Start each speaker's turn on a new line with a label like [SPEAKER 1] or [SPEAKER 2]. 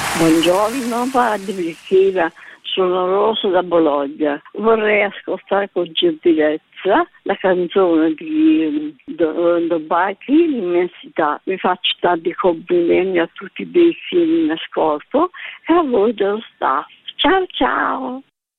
[SPEAKER 1] Buongiorno padre, Chiara, sono Rosa da Bologna. Vorrei ascoltare con gentilezza la canzone di Dobaki, l'immensità. Vi faccio tanti complimenti a tutti i miei figli in ascolto e a voi dello staff. Ciao ciao!